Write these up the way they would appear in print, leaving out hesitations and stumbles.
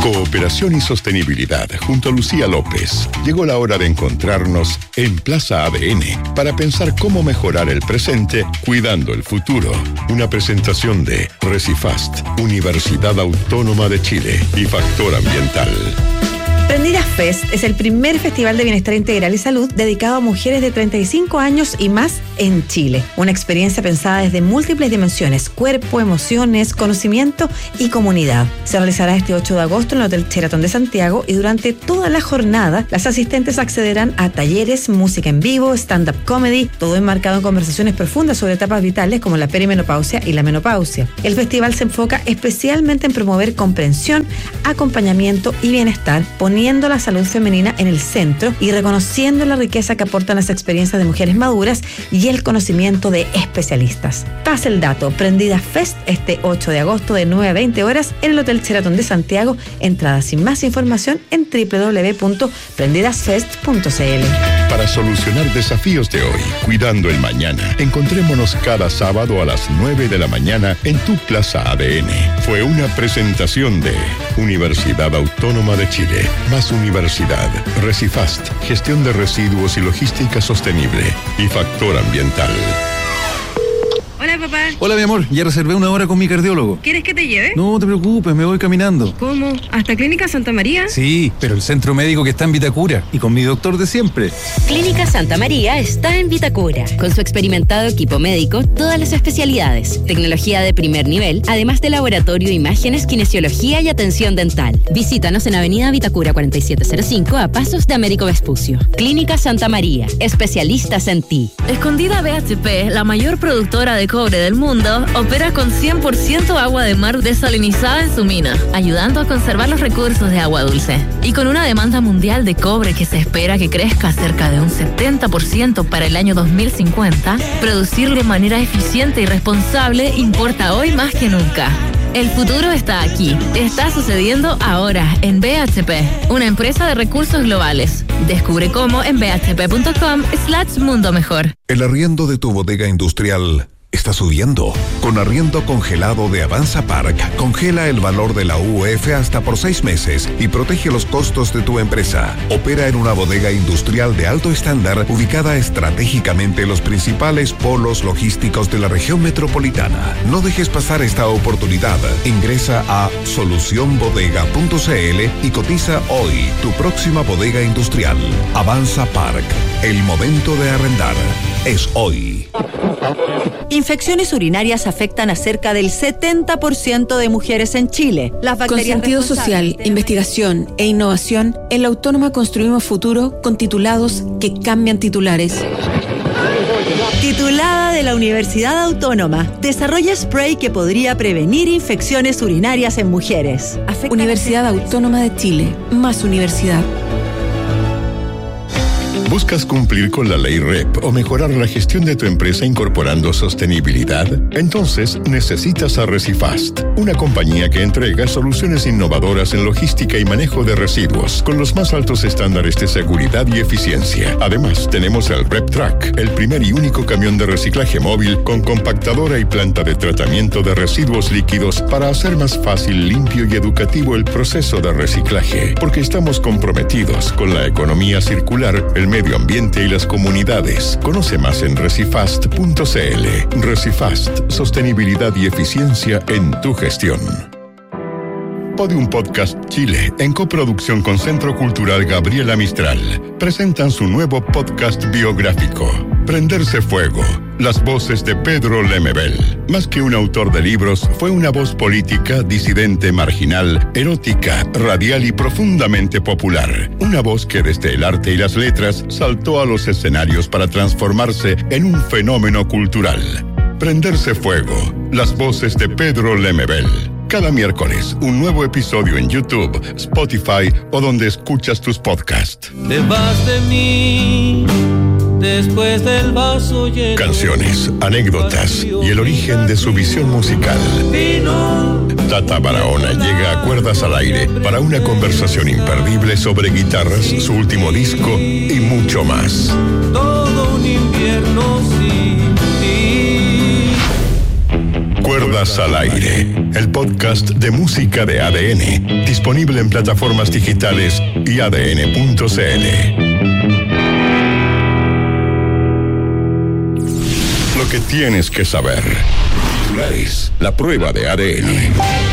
Cooperación y sostenibilidad junto a Lucía López. Llegó la hora de encontrarnos en Plaza ADN para pensar cómo mejorar el presente cuidando el futuro. Una presentación de Recifast, Universidad Autónoma de Chile y Factor Ambiental. Prendidas Fest es el primer festival de bienestar integral y salud dedicado a mujeres de 35 años y más en Chile. Una experiencia pensada desde múltiples dimensiones: cuerpo, emociones, conocimiento y comunidad. Se realizará este 8 de agosto en el Hotel Sheraton de Santiago y durante toda la jornada las asistentes accederán a talleres, música en vivo, stand-up comedy, todo enmarcado en conversaciones profundas sobre etapas vitales como la perimenopausia y la menopausia. El festival se enfoca especialmente en promover comprensión, acompañamiento y bienestar, poniendo la salud femenina en el centro y reconociendo la riqueza que aportan las experiencias de mujeres maduras y el conocimiento de especialistas. Pasa el dato: Prendidas Fest este 8 de agosto de 9 a 20 horas en el Hotel Sheraton de Santiago. Entradas y más información en www.prendidasfest.cl. Para solucionar desafíos de hoy, cuidando el mañana, encontrémonos cada sábado a las 9 de la mañana en tu Plaza ADN. Fue una presentación de Universidad Autónoma de Chile, más Universidad, Recifast, Gestión de Residuos y Logística Sostenible y Factor Ambiental. Hola, papá. Hola, mi amor. Ya reservé una hora con mi cardiólogo. ¿Quieres que te lleve? No te preocupes, me voy caminando. ¿Cómo? ¿Hasta Clínica Santa María? Sí, pero el centro médico que está en Vitacura y con mi doctor de siempre. Clínica Santa María está en Vitacura. Con su experimentado equipo médico, todas las especialidades, tecnología de primer nivel, además de laboratorio, imágenes, kinesiología y atención dental. Visítanos en Avenida Vitacura 4705 a pasos de Américo Vespucio. Clínica Santa María, especialistas en ti. Escondida BHP, la mayor productora de cobre del mundo, opera con 100% agua de mar desalinizada en su mina, ayudando a conservar los recursos de agua dulce. Y con una demanda mundial de cobre que se espera que crezca cerca de un 70% para el año 2050, producir de manera eficiente y responsable importa hoy más que nunca. El futuro está aquí. Está sucediendo ahora en BHP, una empresa de recursos globales. Descubre cómo en bhp.com/mundo mejor. El arriendo de tu bodega industrial está subiendo. Con arriendo congelado de Avanza Park, congela el valor de la UF hasta por 6 meses y protege los costos de tu empresa. Opera en una bodega industrial de alto estándar ubicada estratégicamente en los principales polos logísticos de la región metropolitana. No dejes pasar esta oportunidad. Ingresa a solucionbodega.cl y cotiza hoy tu próxima bodega industrial. Avanza Park. El momento de arrendar es hoy. Infecciones urinarias afectan a cerca del 70% de mujeres en Chile. Con sentido social, investigación e innovación, en la Autónoma construimos futuro con titulados que cambian titulares. Titulada de la Universidad Autónoma, desarrolla spray que podría prevenir infecciones urinarias en mujeres. Universidad Autónoma de Chile, más universidad. ¿Buscas cumplir con la ley REP o mejorar la gestión de tu empresa incorporando sostenibilidad? Entonces necesitas a Recifast, una compañía que entrega soluciones innovadoras en logística y manejo de residuos con los más altos estándares de seguridad y eficiencia. Además, tenemos el RepTrack, el primer y único camión de reciclaje móvil con compactadora y planta de tratamiento de residuos líquidos para hacer más fácil, limpio y educativo el proceso de reciclaje, porque estamos comprometidos con la economía circular, el medio ambiente y las comunidades. Conoce más en recifast.cl. Recifast, sostenibilidad y eficiencia en tu gestión. Podium Podcast Chile, en coproducción con Centro Cultural Gabriela Mistral, presentan su nuevo podcast biográfico, Prenderse Fuego, las voces de Pedro Lemebel. Más que un autor de libros, fue una voz política, disidente, marginal, erótica, radial y profundamente popular. Una voz que desde el arte y las letras saltó a los escenarios para transformarse en un fenómeno cultural. Prenderse Fuego, las voces de Pedro Lemebel. Cada miércoles, un nuevo episodio en YouTube, Spotify o donde escuchas tus podcasts. Te vas de mí después del vaso lleno. Canciones, anécdotas y el origen de su visión musical. Tata Barahona llega a Cuerdas al Aire para una conversación imperdible sobre guitarras, su último disco y mucho más. Todo un invierno sin ti. Cuerdas al aire, el podcast de música de ADN, disponible en plataformas digitales y adn.cl. Lo que tienes que saber. La prueba de ADN.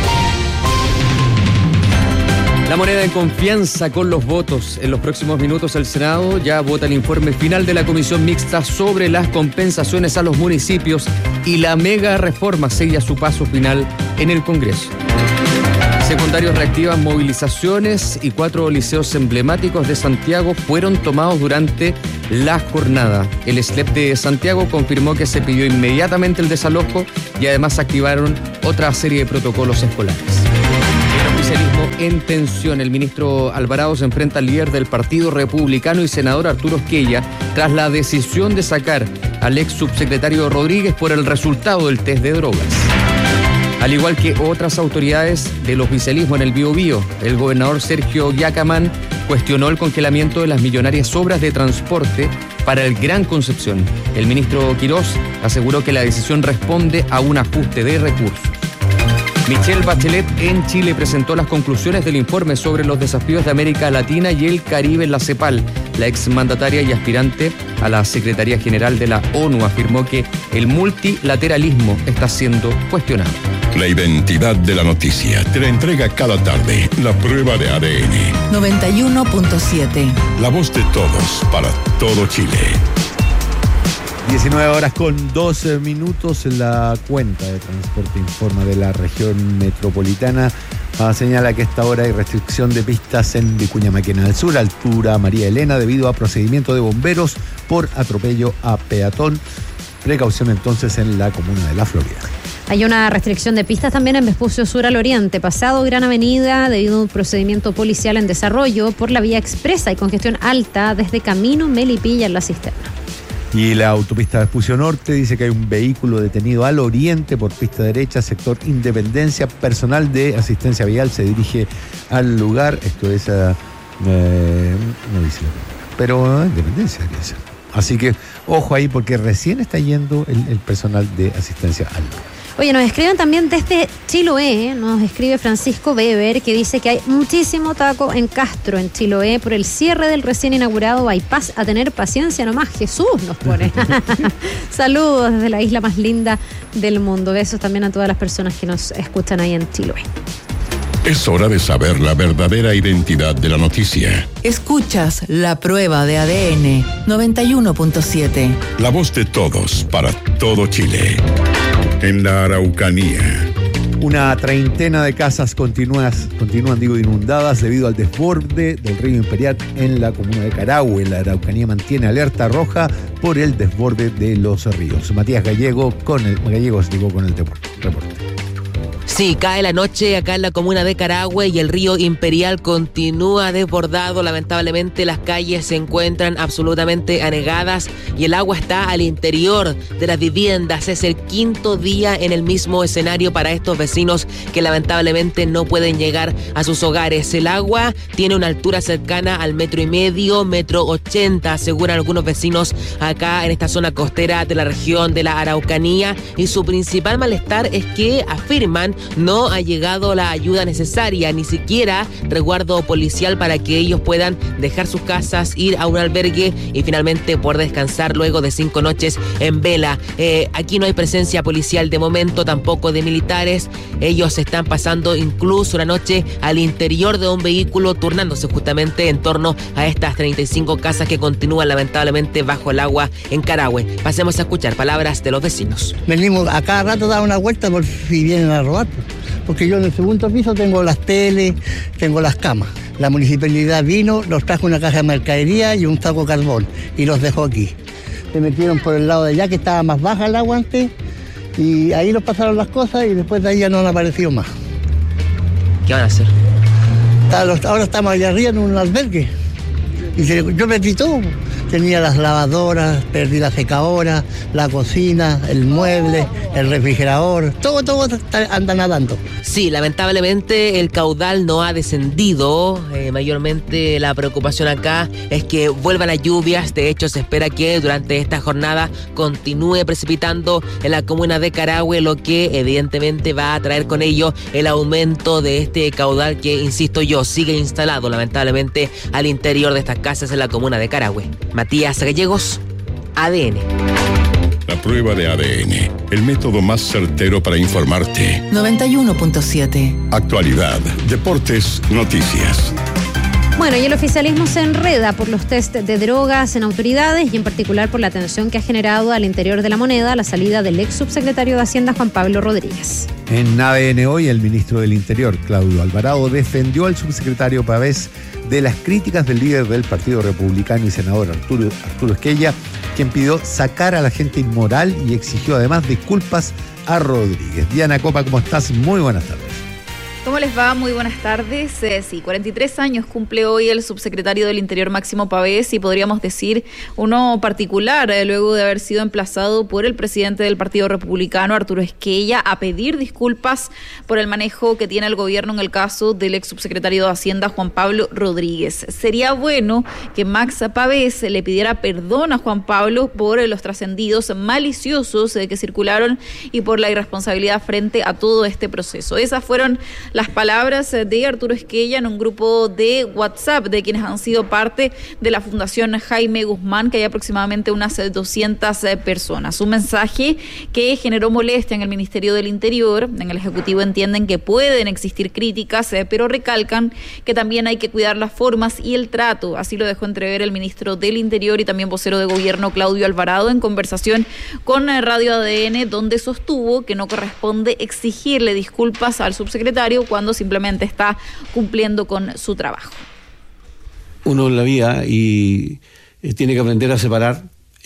La moneda en confianza con los votos. En los próximos minutos el Senado ya vota el informe final de la Comisión Mixta sobre las compensaciones a los municipios y la mega reforma sella su paso final en el Congreso. Secundarios reactivan movilizaciones y 4 liceos emblemáticos de Santiago fueron tomados durante la jornada. El SLEP de Santiago confirmó que se pidió inmediatamente el desalojo y además activaron otra serie de protocolos escolares. El oficialismo en tensión. El ministro Alvarado se enfrenta al líder del Partido Republicano y senador Arturo Esquella tras la decisión de sacar al ex subsecretario Rodríguez por el resultado del test de drogas. Al igual que otras autoridades del oficialismo en el Biobío, el gobernador Sergio Giacamán cuestionó el congelamiento de las millonarias obras de transporte para el Gran Concepción. El ministro Quirós aseguró que la decisión responde a un ajuste de recursos. Michelle Bachelet en Chile presentó las conclusiones del informe sobre los desafíos de América Latina y el Caribe en la CEPAL. La exmandataria y aspirante a la Secretaría General de la ONU afirmó que el multilateralismo está siendo cuestionado. La identidad de la noticia te la entrega cada tarde la prueba de ADN. 91.7. La voz de todos para todo Chile. 19 horas con 12 minutos. La cuenta de transporte informa de la región metropolitana. Señala que a esta hora hay restricción de pistas en Vicuña Maquena del Sur, altura María Elena, debido a procedimiento de bomberos por atropello a peatón. Precaución entonces en la comuna de La Florida. Hay una restricción de pistas también en Vespucio Sur al Oriente, pasado Gran Avenida, debido a un procedimiento policial en desarrollo por la vía expresa y congestión alta desde Camino Melipilla en la cisterna. Y la autopista Vespucio Norte dice que hay un vehículo detenido al oriente por pista derecha, sector Independencia. Personal de asistencia vial se dirige al lugar. Esto es no dice, pero Independencia debería ser. Así que ojo ahí porque recién está yendo el personal de asistencia al lugar. Oye, nos escriben también desde Chiloé, nos escribe Francisco Weber, que dice que hay muchísimo taco en Castro, en Chiloé, por el cierre del recién inaugurado bypass. A tener paciencia nomás, Jesús nos pone. Saludos desde la isla más linda del mundo. Besos también a todas las personas que nos escuchan ahí en Chiloé. Es hora de saber la verdadera identidad de la noticia. Escuchas la prueba de ADN 91.7. La voz de todos para todo Chile. En la Araucanía. Una treintena de casas continúan inundadas debido al desborde del río Imperial en la comuna de Carahue. La Araucanía mantiene alerta roja por el desborde de los ríos. Matías Gallegos con el reporte. Sí, cae la noche acá en la comuna de Carahue y el río Imperial continúa desbordado. Lamentablemente las calles se encuentran absolutamente anegadas y el agua está al interior de las viviendas. Es el quinto día en el mismo escenario para estos vecinos que lamentablemente no pueden llegar a sus hogares. El agua tiene una altura cercana al 1,5 metros, 1,80 metros, aseguran algunos vecinos acá en esta zona costera de la región de la Araucanía, y su principal malestar es que afirman no ha llegado la ayuda necesaria, ni siquiera resguardo policial para que ellos puedan dejar sus casas, ir a un albergue y finalmente poder descansar luego de 5 noches en vela. Aquí no hay presencia policial de momento, tampoco de militares. Ellos están pasando incluso la noche al interior de un vehículo, turnándose justamente en torno a estas 35 casas que continúan lamentablemente bajo el agua en Carahue. Pasemos a escuchar palabras de los vecinos. Venimos a cada rato a dar una vuelta por si vienen a robar, porque yo en el segundo piso tengo las teles, tengo las camas. La municipalidad vino, nos trajo una caja de mercadería y un saco de carbón y los dejó aquí. Se metieron por el lado de allá, que estaba más baja el agua antes, y ahí nos pasaron las cosas y después de ahí ya no han aparecido más. ¿Qué van a hacer? Ahora estamos allá arriba en un albergue y yo metí todo. tenía las lavadoras, perdí la secadora, la cocina, el mueble, el refrigerador, todo anda nadando. Sí, lamentablemente el caudal no ha descendido. Mayormente la preocupación acá es que vuelvan las lluvias. De hecho, se espera que durante esta jornada continúe precipitando en la comuna de Carahue, lo que evidentemente va a traer con ello el aumento de este caudal que, insisto yo, sigue instalado lamentablemente al interior de estas casas en la comuna de Carahue. Matías Gallegos, ADN. La prueba de ADN, el método más certero para informarte. 91.7. Actualidad, deportes, noticias. Bueno, y el oficialismo se enreda por los test de drogas en autoridades y en particular por la tensión que ha generado al interior de la moneda la salida del ex subsecretario de Hacienda Juan Pablo Rodríguez. En ADN hoy, el ministro del Interior, Claudio Alvarado, defendió al subsecretario Pavés de las críticas del líder del Partido Republicano y senador Arturo Esquella, quien pidió sacar a la gente inmoral y exigió además disculpas a Rodríguez. Diana Copa, ¿cómo estás? Muy buenas tardes. ¿Cómo les va? Muy buenas tardes. Sí, 43 años cumple hoy el subsecretario del Interior Máximo Pavés y podríamos decir uno particular, luego de haber sido emplazado por el presidente del Partido Republicano, Arturo Esquella, a pedir disculpas por el manejo que tiene el gobierno en el caso del ex subsecretario de Hacienda, Juan Pablo Rodríguez. Sería bueno que Max Pavés le pidiera perdón a Juan Pablo por los trascendidos maliciosos que circularon y por la irresponsabilidad frente a todo este proceso. Esas fueron las palabras de Arturo Esquella en un grupo de WhatsApp de quienes han sido parte de la Fundación Jaime Guzmán, que hay aproximadamente unas 200 personas. Un mensaje que generó molestia en el Ministerio del Interior. En el Ejecutivo entienden que pueden existir críticas, pero recalcan que también hay que cuidar las formas y el trato. Así lo dejó entrever el ministro del Interior y también vocero de gobierno Claudio Alvarado en conversación con Radio ADN, donde sostuvo que no corresponde exigirle disculpas al subsecretario cuando simplemente está cumpliendo con su trabajo. Uno en la vida y tiene que aprender a separar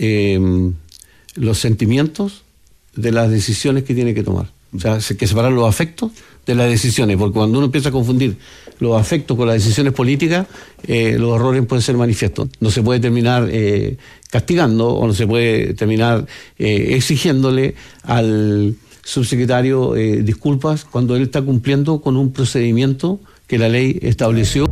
los sentimientos de las decisiones que tiene que tomar. O sea, hay que separar los afectos de las decisiones, porque cuando uno empieza a confundir los afectos con las decisiones políticas, los errores pueden ser manifiestos. No se puede terminar castigando o no se puede terminar exigiéndole al subsecretario disculpas cuando él está cumpliendo con un procedimiento que la ley estableció.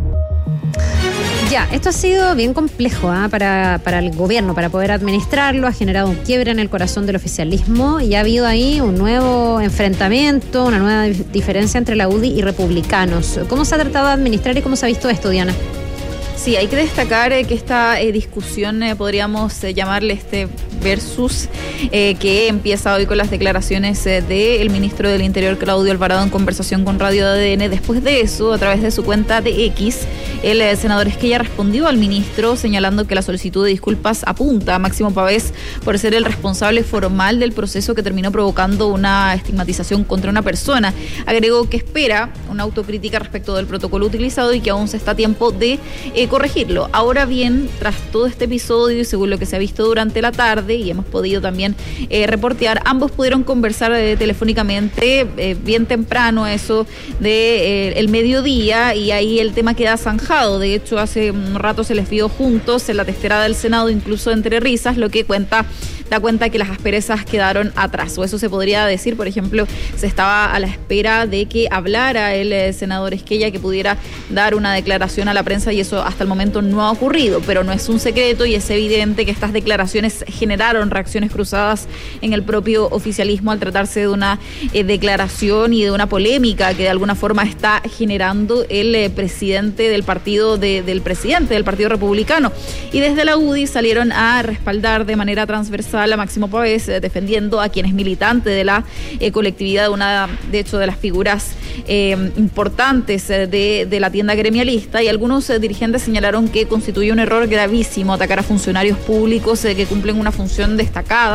Ya, esto ha sido bien complejo para el gobierno, para poder administrarlo, ha generado un quiebre en el corazón del oficialismo y ha habido ahí un nuevo enfrentamiento, una nueva diferencia entre la UDI y republicanos. ¿Cómo se ha tratado de administrar y cómo se ha visto esto, Diana? Sí, hay que destacar que esta discusión, podríamos llamarle versus, que empieza hoy con las declaraciones del ministro del Interior, Claudio Alvarado, en conversación con Radio ADN. Después de eso, a través de su cuenta de X, el senador Esquella respondió al ministro señalando que la solicitud de disculpas apunta a Máximo Pavés por ser el responsable formal del proceso que terminó provocando una estigmatización contra una persona. Agregó que espera una autocrítica respecto del protocolo utilizado y que aún se está a tiempo de corregirlo. Ahora bien, tras todo este episodio y según lo que se ha visto durante la tarde y hemos podido también reportear, ambos pudieron conversar telefónicamente bien temprano, eso de el mediodía, y ahí el tema queda zanjado. De hecho, hace un rato se les vio juntos en la testera del Senado, incluso entre risas, lo que da cuenta que las asperezas quedaron atrás, o eso se podría decir. Por ejemplo, se estaba a la espera de que hablara el senador Esquella, que pudiera dar una declaración a la prensa, y eso hasta el momento no ha ocurrido, pero no es un secreto y es evidente que estas declaraciones generaron reacciones cruzadas en el propio oficialismo al tratarse de una declaración y de una polémica que de alguna forma está generando el presidente del partido del presidente del Partido Republicano. Y desde la UDI salieron a respaldar de manera transversal a Máximo Pavés, defendiendo a quien es militante de la colectividad, de hecho de las figuras importantes de la tienda gremialista, y algunos dirigentes señalaron que constituye un error gravísimo atacar a funcionarios públicos que cumplen una función destacada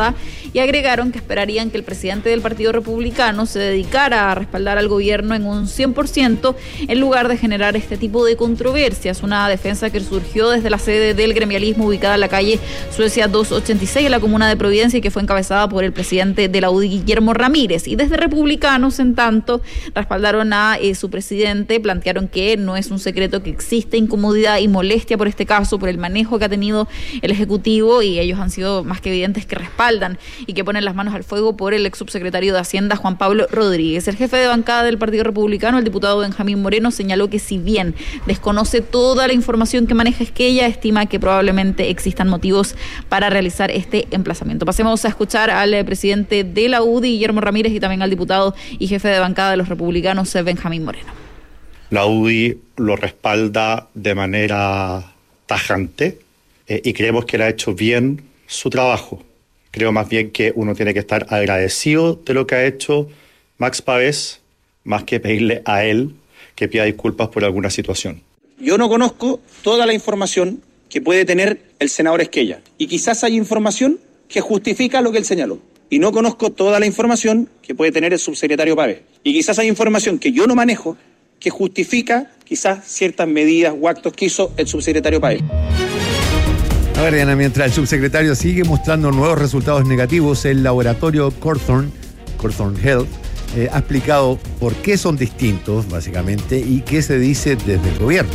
y agregaron que esperarían que el presidente del Partido Republicano se dedicara a respaldar al gobierno en un 100% en lugar de generar este tipo de controversias. Una defensa que surgió desde la sede del gremialismo ubicada en la calle Suecia 286 en la comuna de Providencia y que fue encabezada por el presidente de la UDI, Guillermo Ramírez. Y desde republicanos, en tanto, respaldaron a su presidente, plantearon que no es un secreto que existe incomodidad y molestia por este caso, por el manejo que ha tenido el Ejecutivo, y ellos han sido más que evidentes que respaldan y que ponen las manos al fuego por el ex subsecretario de Hacienda, Juan Pablo Rodríguez. El jefe de bancada del Partido Republicano, el diputado Benjamín Moreno, señaló que si bien desconoce toda la información que maneja Esquella, estima que probablemente existan motivos para realizar este emplazamiento. Pasemos a escuchar al presidente de la UDI, Guillermo Ramírez, y también al diputado y jefe de bancada de los republicanos, Benjamín Moreno. La UDI lo respalda de manera tajante y creemos que él ha hecho bien su trabajo. Creo más bien que uno tiene que estar agradecido de lo que ha hecho Max Pavés, más que pedirle a él que pida disculpas por alguna situación. Yo no conozco toda la información que puede tener el senador Esquella, y quizás hay información que justifica lo que él señaló. Y no conozco toda la información que puede tener el subsecretario Pavés. Y quizás hay información que yo no manejo que justifica quizás ciertas medidas o actos que hizo el subsecretario Pavés. A ver, Diana, mientras el subsecretario sigue mostrando nuevos resultados negativos, el laboratorio Cawthorne Health ha explicado por qué son distintos, básicamente, y qué se dice desde el gobierno.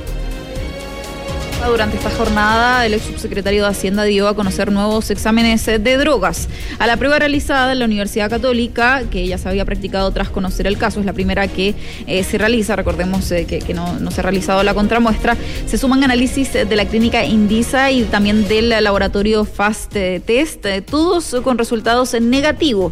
Durante esta jornada, el ex subsecretario de Hacienda dio a conocer nuevos exámenes de drogas. A la prueba realizada en la Universidad Católica, que ya se había practicado tras conocer el caso, es la primera que se realiza, recordemos que no se ha realizado la contramuestra, se suman análisis de la clínica Indisa y también del laboratorio Fast Test, todos con resultados negativos,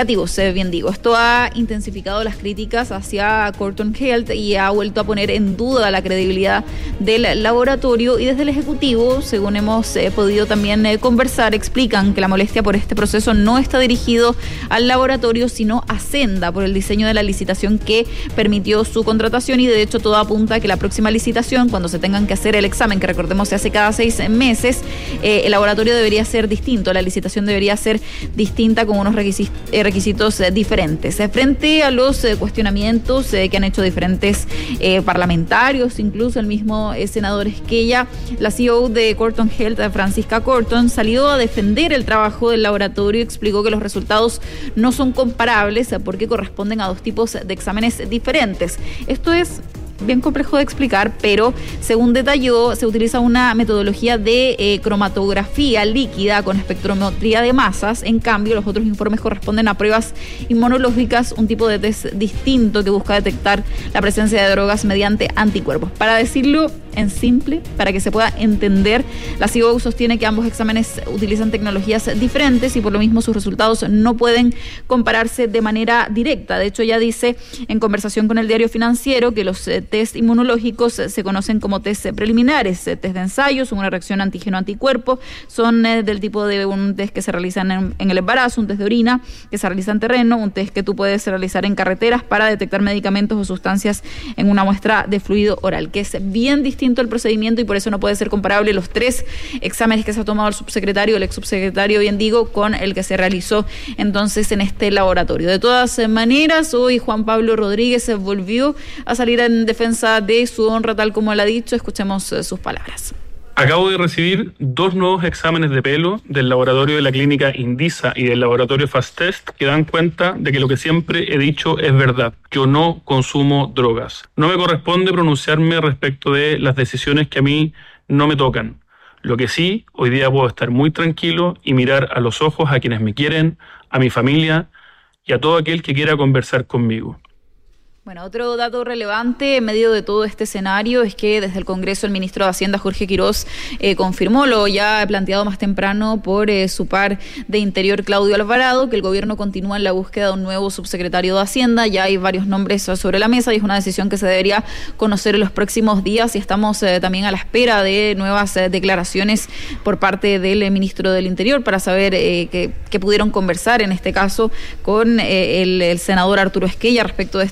bien digo. Esto ha intensificado las críticas hacia Cawthorne Health y ha vuelto a poner en duda la credibilidad del laboratorio. Y desde el Ejecutivo, según hemos podido también conversar, explican que la molestia por este proceso no está dirigido al laboratorio, sino a Senda, por el diseño de la licitación que permitió su contratación, y de hecho todo apunta a que la próxima licitación, cuando se tengan que hacer el examen, que recordemos se hace cada 6 meses, el laboratorio debería ser distinto, la licitación debería ser distinta con unos requisitos diferentes. Frente a los cuestionamientos que han hecho diferentes parlamentarios, incluso el mismo senador Esquella, la CEO de Cawthorne Health, Francisca Cawthorne, salió a defender el trabajo del laboratorio y explicó que los resultados no son comparables porque corresponden a 2 tipos de exámenes diferentes. Esto es bien complejo de explicar, pero según detalló, se utiliza una metodología de cromatografía líquida con espectrometría de masas. En cambio, los otros informes corresponden a pruebas inmunológicas, un tipo de test distinto que busca detectar la presencia de drogas mediante anticuerpos. Para decirlo en simple, para que se pueda entender, la CEO sostiene que ambos exámenes utilizan tecnologías diferentes y por lo mismo sus resultados no pueden compararse de manera directa. De hecho, ella dice en conversación con el Diario Financiero que los test inmunológicos se conocen como test preliminares, test de ensayo, son una reacción antígeno-anticuerpo, son del tipo de un test que se realiza en el embarazo, un test de orina que se realiza en terreno, un test que tú puedes realizar en carreteras para detectar medicamentos o sustancias en una muestra de fluido oral, que es bien distinto el procedimiento y por eso no puede ser comparable los 3 exámenes que se ha tomado el ex subsecretario, bien digo, con el que se realizó entonces en este laboratorio. De todas maneras, hoy Juan Pablo Rodríguez volvió a salir en defensa de su honra, tal como él ha dicho. Escuchemos sus palabras. Acabo de recibir 2 nuevos exámenes de pelo del laboratorio de la clínica Indisa y del laboratorio Fast Test que dan cuenta de que lo que siempre he dicho es verdad. Yo no consumo drogas. No me corresponde pronunciarme respecto de las decisiones que a mí no me tocan. Lo que sí, hoy día puedo estar muy tranquilo y mirar a los ojos a quienes me quieren, a mi familia y a todo aquel que quiera conversar conmigo. Bueno, otro dato relevante en medio de todo este escenario es que desde el Congreso el ministro de Hacienda, Jorge Quirós, confirmó lo ya planteado más temprano por su par de Interior, Claudio Alvarado, que el gobierno continúa en la búsqueda de un nuevo subsecretario de Hacienda. Ya hay varios nombres sobre la mesa y es una decisión que se debería conocer en los próximos días y estamos también a la espera de nuevas declaraciones por parte del ministro del Interior para saber qué pudieron conversar en este caso con el senador Arturo Esquella respecto de estas diferencias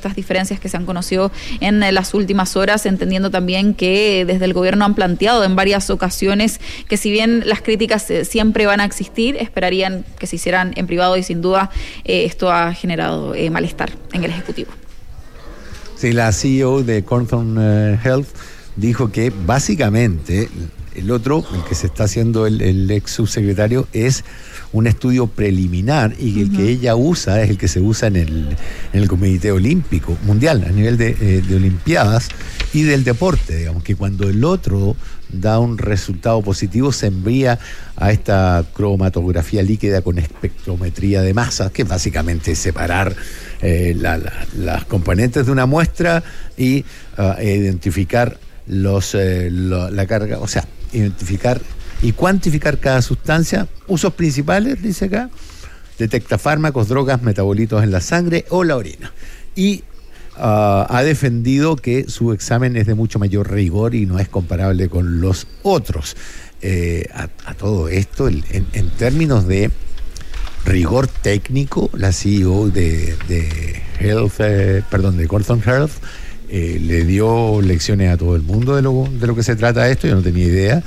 diferencias que se han conocido en las últimas horas, entendiendo también que desde el gobierno han planteado en varias ocasiones que si bien las críticas siempre van a existir, esperarían que se hicieran en privado y sin duda esto ha generado malestar en el Ejecutivo. Sí, la CEO de Corthorn Health dijo que básicamente el que se está haciendo el ex subsecretario es un estudio preliminar y el que ella usa es el que se usa en el Comité Olímpico Mundial a nivel de Olimpiadas y del deporte, digamos, que cuando el otro da un resultado positivo se envía a esta cromatografía líquida con espectrometría de masa, que básicamente es separar las componentes de una muestra y identificar la carga, o sea, identificar y cuantificar cada sustancia. Usos principales, dice acá: detecta fármacos, drogas, metabolitos en la sangre o la orina. Y ha defendido que su examen es de mucho mayor rigor y no es comparable con los otros. A todo esto, en términos de rigor técnico, la CEO de Corthorn Health le dio lecciones a todo el mundo de lo que se trata esto. Yo no tenía idea.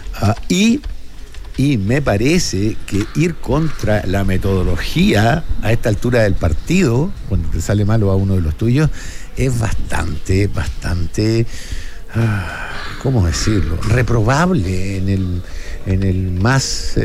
Y me parece que ir contra la metodología a esta altura del partido, cuando te sale malo a uno de los tuyos, es bastante, ¿cómo decirlo?, reprobable en el más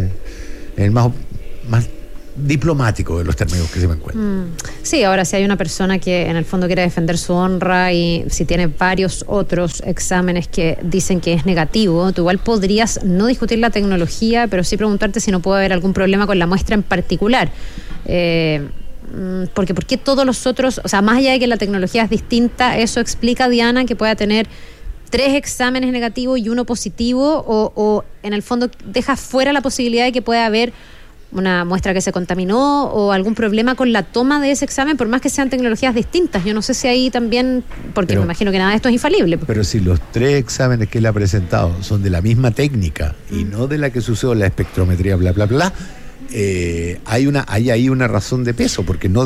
diplomático de los términos que se me encuentran. Sí, ahora si hay una persona que en el fondo quiere defender su honra y si tiene varios otros exámenes que dicen que es negativo, tú igual podrías no discutir la tecnología, pero sí preguntarte si no puede haber algún problema con la muestra en particular. Porque ¿por qué todos los otros, o sea, más allá de que la tecnología es distinta, eso explica, Diana, que pueda tener 3 exámenes negativos y 1 positivo, o en el fondo deja fuera la posibilidad de que pueda haber una muestra que se contaminó o algún problema con la toma de ese examen, por más que sean tecnologías distintas? Yo no sé si ahí también, porque me imagino que nada de esto es infalible. Pero si los 3 exámenes que él ha presentado son de la misma técnica y no de la que sucedió la espectrometría, bla, bla, bla, hay ahí una razón de peso, porque no